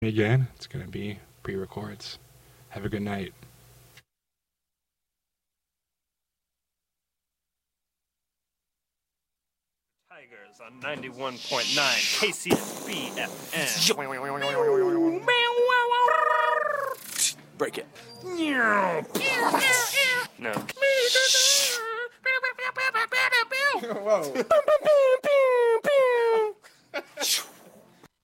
Again, it's going to be pre-records. Have a good night. Tigers on 91.9 KCSB FM. Break it. No. Whoa.